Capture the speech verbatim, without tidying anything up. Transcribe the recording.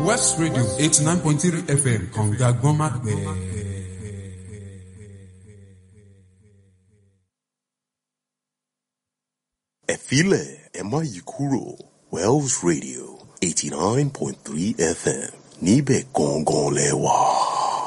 West Radio eighty nine point three F M kànga gbọ́nmágbẹ́. Ẹ filẹ̀ ẹ má yí kúrò, Wells Radio eighty nine point three F M níbẹ̀ gangan lẹ wà.